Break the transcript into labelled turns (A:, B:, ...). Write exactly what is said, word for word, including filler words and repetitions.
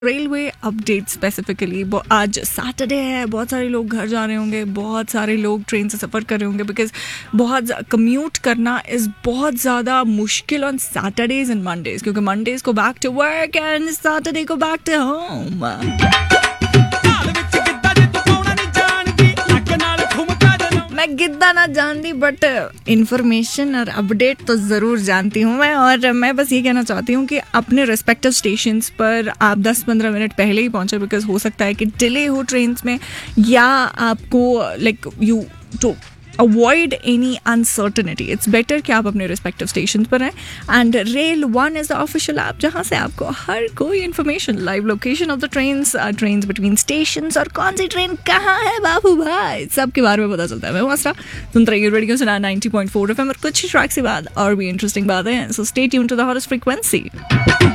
A: Railway update specifically आज Saturday है, बहुत सारे लोग घर जा रहे होंगे, बहुत सारे लोग ट्रेन से सफ़र कर रहे होंगे बिकॉज बहुत कम्यूट करना इज़ बहुत ज़्यादा मुश्किल ऑन सैटरडेज एंड मंडेज, क्योंकि मंडेज को back to work and Saturday को बैक टू होम। मैं गिद्दा ना जानती बट इंफॉर्मेशन और अपडेट तो ज़रूर जानती हूँ मैं, और मैं बस ये कहना चाहती हूँ कि अपने रिस्पेक्टिव स्टेशंस पर आप दस पंद्रह मिनट पहले ही पहुँचे, बिकॉज हो सकता है कि डिले हो ट्रेन में, या आपको like you to avoid any uncertainty. It's better कि आप अपने रिस्पेक्टिव स्टेशन पर हैं। And rail one is the official app जहाँ से आपको हर कोई information, live location of the trains, trains between stations, और कौन सी ट्रेन कहाँ है बाबू भाई, सब के बारे में पता चलता है। मैं वास्ता सुनते रहिए रेडियो सुना ninety point four F M, और कुछ ट्रैक्स के बाद और भी इंटरेस्टिंग बातें हैं। So stay tuned to the hottest frequency.